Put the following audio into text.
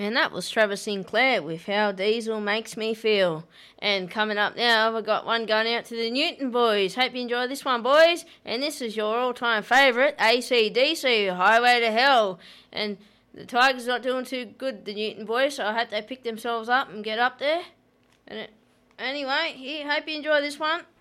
And that was Trevor Sinclair with How Diesel Makes Me Feel. And coming up now, we've got one going out to the Newton boys. Hope you enjoy this one, boys. And this is your all-time favourite, AC/DC, Highway to Hell. And the Tigers not doing too good, the Newton boys, so I hope they pick themselves up and get up there. And anyway, hope you enjoy this one.